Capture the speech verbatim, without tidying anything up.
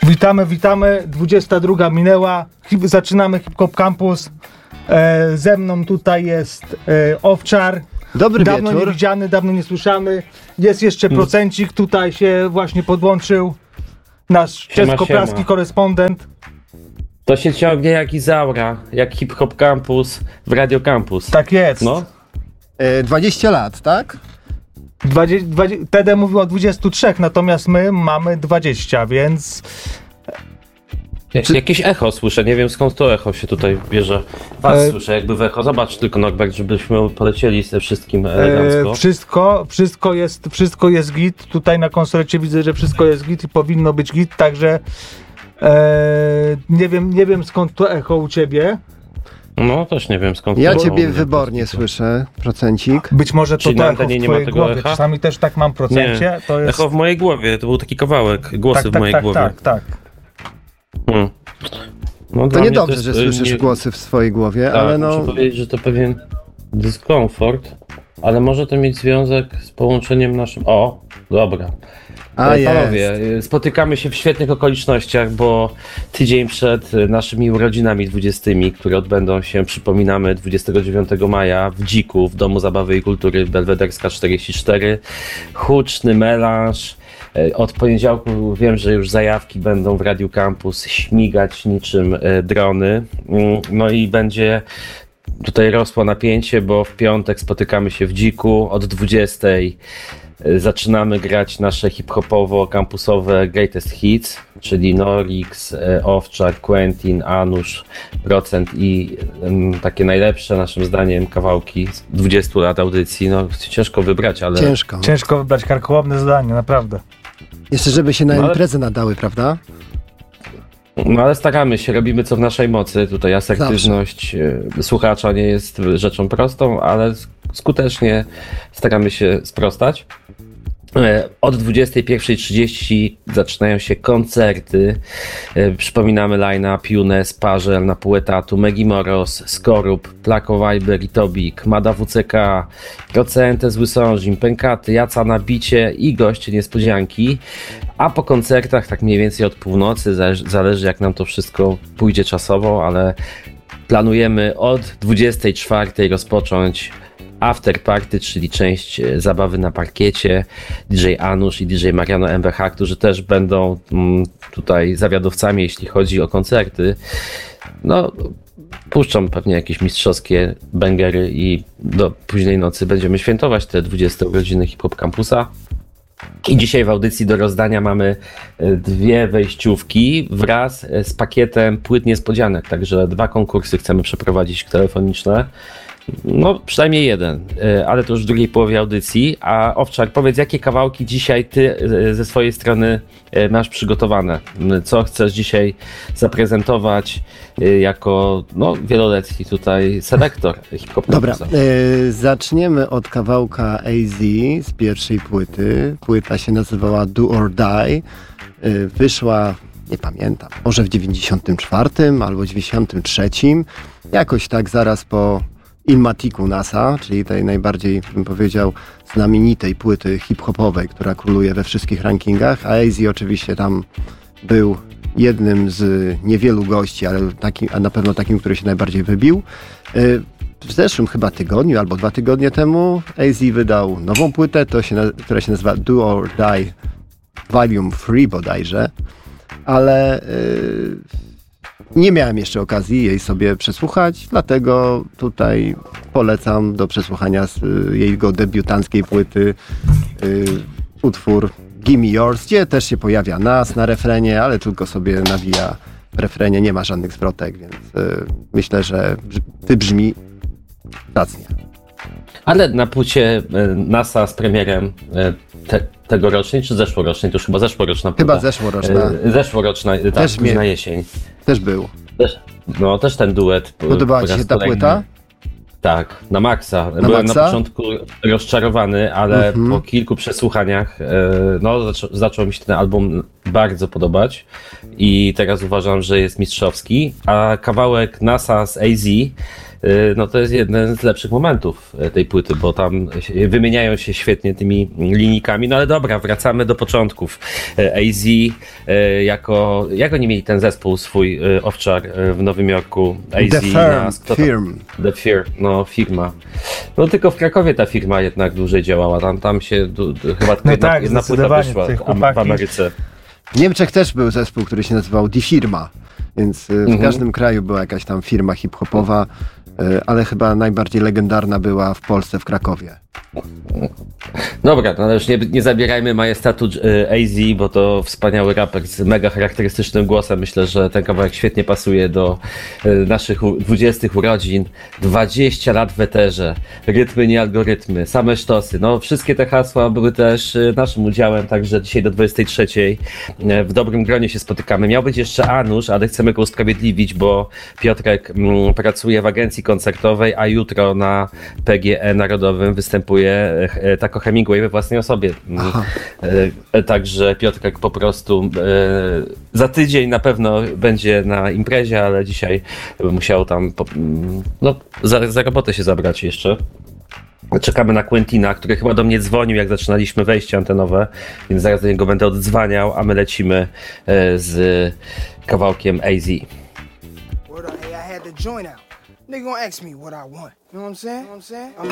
Witamy, witamy. dwudziesta druga minęła. Hip, zaczynamy Hip Hop Campus. E, ze mną tutaj jest e, Owczar. Dobry dawno wieczór. nie widziany, dawno nie słyszany. Jest jeszcze Procencik, tutaj się właśnie podłączył. Nasz czesko-praski korespondent. To się ciągnie jak Izaura, jak Hip Hop Campus w Radio Campus. Tak jest. No. E, dwadzieścia lat, tak? dwadzieścia, dwadzieścia, Tede mówił o dwudziestu trzech, natomiast my mamy dwadzieścia, więc... Czy... Jakieś echo słyszę, nie wiem skąd to echo się tutaj bierze. Was e... słyszę jakby w echo. Zobacz tylko, Norbert, żebyśmy polecieli ze wszystkim elegancko. E, wszystko, wszystko jest, wszystko jest git. Tutaj na konsolecie widzę, że wszystko jest git i powinno być git, także e, nie wiem, nie wiem skąd to echo u ciebie. No też nie wiem skąd. Ja to ciebie było. wybornie słyszę, Procencik. Być może to, Czyli to na echo w antenie nie ma twojej tego głowie. echa? Czasami też tak mam procencie. Nie, to jest... echo w mojej głowie, to był taki kawałek, głosy tak, w tak, mojej tak, głowie. tak, tak. Hmm. No, To dla mnie niedobrze, jest, że słyszysz nie... głosy w swojej głowie, Tak, ale no... muszę powiedzieć, że to pewien dyskomfort, ale może to mieć związek z połączeniem naszym... O, dobra. A Panowie, jest. spotykamy się w świetnych okolicznościach, bo tydzień przed naszymi urodzinami dwudziestymi, które odbędą się, przypominamy, dwudziestego dziewiątego maja w Dziku, w Domu Zabawy i Kultury Belwederska czterdzieści cztery. Huczny melanż. Od poniedziałku wiem, że już zajawki będą w Radiu Campus śmigać niczym drony. No i będzie tutaj rosło napięcie, bo w piątek spotykamy się w Dziku od dwudziestej. Zaczynamy grać nasze hip-hopowo-kampusowe Greatest Hits, czyli Norix, Owczar, Quentin, Anusz, Procent i um, takie najlepsze naszym zdaniem kawałki z dwudziestu lat audycji. No ciężko wybrać, ale... Ciężko. Ciężko wybrać, karkołomne zadanie, naprawdę. Jeszcze żeby się na No ale- imprezę nadały, prawda? No ale staramy się, robimy co w naszej mocy. Tutaj asertywność e, słuchacza nie jest rzeczą prostą, ale skutecznie staramy się sprostać. E, Od dwudziestej pierwszej trzydzieści zaczynają się koncerty. E, Przypominamy line-up Younes, Parzel na pół etatu, Megi Moros, Skorup, Plako Viber i Tobik, Mada W C K, Procente, Zły Sążim, Pękaty, Jaca na bicie i goście niespodzianki. A po koncertach, tak mniej więcej od północy, zależy, zależy jak nam to wszystko pójdzie czasowo, ale planujemy od dwudziestej czwartej rozpocząć after party, czyli część zabawy na parkiecie. D J Anusz i D J Mariano M B H, którzy też będą mm, tutaj zawiadowcami, jeśli chodzi o koncerty. No, puszczą pewnie jakieś mistrzowskie bangery i do późnej nocy będziemy świętować te dwudzieste urodziny Hip Hop Campusa. I dzisiaj w audycji do rozdania mamy dwie wejściówki wraz z pakietem płyt niespodzianek, także dwa konkursy chcemy przeprowadzić telefoniczne. No, przynajmniej jeden, ale to już w drugiej połowie audycji. A Owczar, powiedz, jakie kawałki dzisiaj ty ze swojej strony masz przygotowane? Co chcesz dzisiaj zaprezentować jako no, wieloletni tutaj selektor hip-hopu? Dobra, e, zaczniemy od kawałka A Z z pierwszej płyty. Płyta się nazywała Do or Die. E, wyszła, nie pamiętam, może w dziewięćdziesiątym czwartym albo dziewięćdziesiątym trzecim. Jakoś tak zaraz po Ilmatiku NASA, czyli tej najbardziej, bym powiedział, znamienitej płyty hip-hopowej, która króluje we wszystkich rankingach, a A Z oczywiście tam był jednym z niewielu gości, ale taki, a na pewno takim, który się najbardziej wybił. W zeszłym chyba tygodniu albo dwa tygodnie temu A Z wydał nową płytę, to się, która się nazywa Do or Die Volume trzy bodajże, ale yy, nie miałem jeszcze okazji jej sobie przesłuchać, dlatego tutaj polecam do przesłuchania z y, jego debiutanckiej płyty y, utwór Gimme Yours, gdzie też się pojawia nas na refrenie, ale tylko sobie nawija w refrenie, nie ma żadnych zwrotek, więc y, myślę, że wybrzmi zacnie. Ale na płycie NASA z premierem te, tegorocznej czy zeszłorocznej? To już chyba zeszłoroczna płyta. Chyba zeszłoroczna. Zeszłoroczna, tak, też mnie, na jesień. Też był. Też, no też ten duet. Podobała ci się ta kolejny. płyta? Tak, na maksa. Na Byłem maksa? na początku rozczarowany, ale Mhm. po kilku przesłuchaniach no, zaczą, zaczął mi się ten album bardzo podobać i teraz uważam, że jest mistrzowski, a kawałek NASA z A Z no to jest jeden z lepszych momentów tej płyty, bo tam wymieniają się świetnie tymi linijkami, no ale dobra, wracamy do początków. A Z jako, jak oni mieli ten zespół swój Offchar w Nowym Jorku? A Z The Firm, na, firm. The Firm, no firma. No tylko w Krakowie ta firma jednak dłużej działała, tam, tam się du, du, chyba tylko No jedna, tak, jedna płyta wyszła w, chłopaki... w Ameryce. W Niemczech też był zespół, który się nazywał Die Firma, więc w Mhm. każdym kraju była jakaś tam firma hip-hopowa, ale chyba najbardziej legendarna była w Polsce, w Krakowie. Dobra, no ale już nie, nie zabierajmy majestatu A Z, bo to wspaniały raper z mega charakterystycznym głosem. Myślę, że ten kawałek świetnie pasuje do naszych dwudziestych urodzin. dwadzieścia lat w eterze, rytmy, nie algorytmy, same sztosy. No, wszystkie te hasła były też naszym udziałem, także dzisiaj do dwudziestej trzeciej w dobrym gronie się spotykamy. Miał być jeszcze Anusz, ale chcemy go usprawiedliwić, bo Piotrek mm, pracuje w agencji koncertowej, a jutro na P G E Narodowym występuje Taco Hemingway we własnej osobie. Aha. Także Piotrek po prostu za tydzień na pewno będzie na imprezie, ale dzisiaj musiał tam no, za, za robotę się zabrać jeszcze. Czekamy na Quentina, który chyba do mnie dzwonił, jak zaczynaliśmy wejście antenowe, więc zaraz do niego będę oddzwaniał, a my lecimy z kawałkiem A Z. Nigga gonna ask me what I want. You know what I'm saying? You know what I'm saying?